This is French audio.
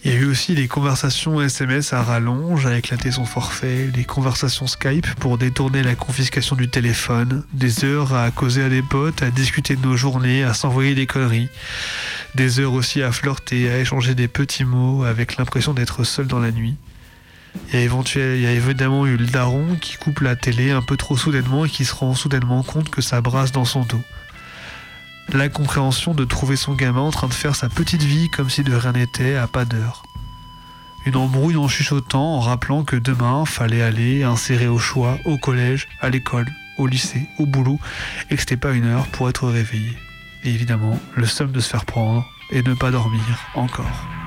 Il y a eu aussi les conversations SMS à rallonge à éclater son forfait, les conversations Skype pour détourner la confiscation du téléphone, des heures à causer à des potes, à discuter de nos journées, à s'envoyer des conneries, des heures aussi à flirter, à échanger des petits mots avec l'impression d'être seul dans la nuit. Il y a évidemment eu le daron qui coupe la télé un peu trop soudainement et qui se rend soudainement compte que ça brasse dans son dos. L'incompréhension de trouver son gamin en train de faire sa petite vie comme si de rien n'était à pas d'heure. Une embrouille en chuchotant, en rappelant que demain, fallait aller insérer au choix, au collège, à l'école, au lycée, au boulot, et que c'était pas une heure pour être réveillé. Et évidemment, le seum de se faire prendre et ne pas dormir encore.